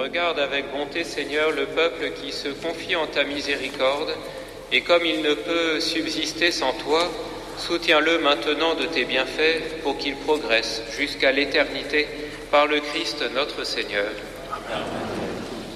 Regarde avec bonté, Seigneur, le peuple qui se confie en ta miséricorde, et comme il ne peut subsister sans toi, soutiens-le maintenant de tes bienfaits pour qu'il progresse jusqu'à l'éternité par le Christ notre Seigneur. Amen.